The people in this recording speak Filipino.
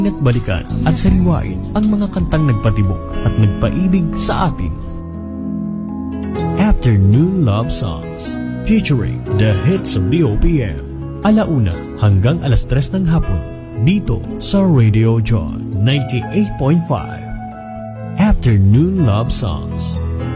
at balikan at sariwain ang mga kantang nagpatibok at nagpaibig sa atin. Afternoon Love Songs featuring the hits of the OPM. Alauna hanggang alas 3 ng hapon dito sa Radio John 98.5. Afternoon Love Songs.